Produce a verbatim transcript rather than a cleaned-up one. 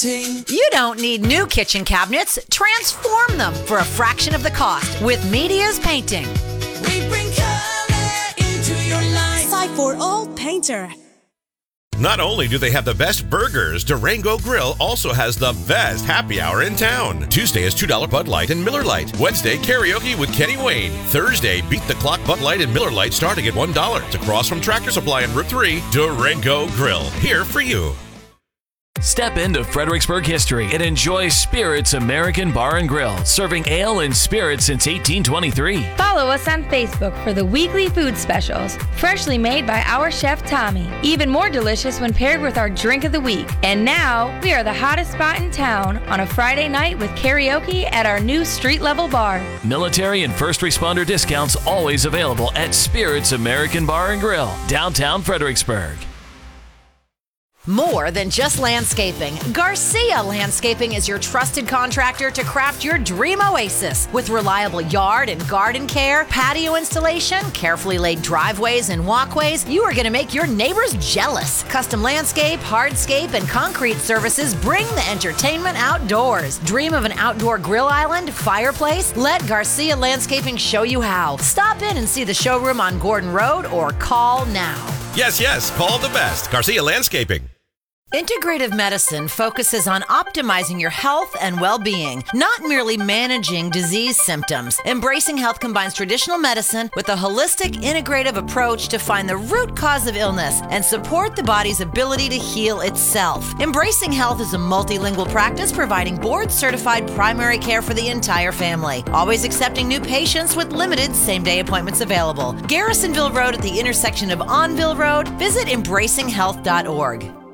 painting. You don't need new kitchen cabinets. Transform them for a fraction of the cost with Media's Painting. We bring color into your life. Side for all painter. Not only do they have the best burgers, Durango Grill also has the best happy hour in town. Tuesday is two dollars Bud Light and Miller Lite. Wednesday, karaoke with Kenny Wayne. Thursday, Beat the Clock Bud Light and Miller Lite starting at one dollar. It's across from Tractor Supply on Route three. Durango Grill, here for you. Step into Fredericksburg history and enjoy Spirits American Bar and Grill, serving ale and spirits since eighteen twenty-three. Follow us on Facebook for the weekly food specials, freshly made by our chef Tommy. Even more delicious when paired with our drink of the week. And now, we are the hottest spot in town on a Friday night with karaoke at our new street-level bar. Military and first responder discounts always available at Spirits American Bar and Grill, downtown Fredericksburg. More than just landscaping, Garcia Landscaping is your trusted contractor to craft your dream oasis. With reliable yard and garden care, patio installation, carefully laid driveways and walkways, you are going to make your neighbors jealous. Custom landscape, hardscape, and concrete services bring the entertainment outdoors. Dream of an outdoor grill island, fireplace? Let Garcia Landscaping show you how. Stop in and see the showroom on Gordon Road or call now. Yes, yes, call the best. Garcia Landscaping. Integrative medicine focuses on optimizing your health and well-being, not merely managing disease symptoms. Embracing Health combines traditional medicine with a holistic, integrative approach to find the root cause of illness and support the body's ability to heal itself. Embracing Health is a multilingual practice providing board-certified primary care for the entire family, always accepting new patients with limited same-day appointments available. Garrisonville Road at the intersection of Onville Road. Visit embracing health dot org.